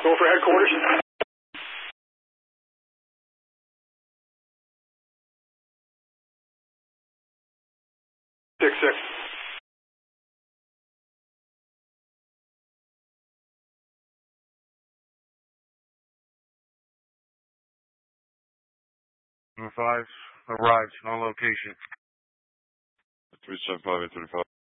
Go for headquarters. 6-6. Number 5 arrived on location. 375 835.